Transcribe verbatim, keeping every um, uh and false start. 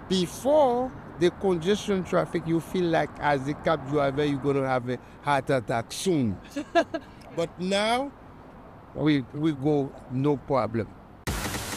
Before the congestion traffic, you feel like as a cab driver, you're going to have a heart attack soon. But now, we, we go no problem.